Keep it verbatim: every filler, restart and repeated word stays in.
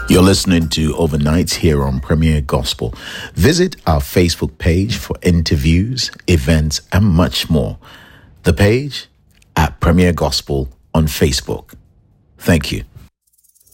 You're listening to Overnights here on Premier Gospel. Visit our Facebook page for interviews, events, and much more. The page at Premier Gospel on Facebook. Thank you.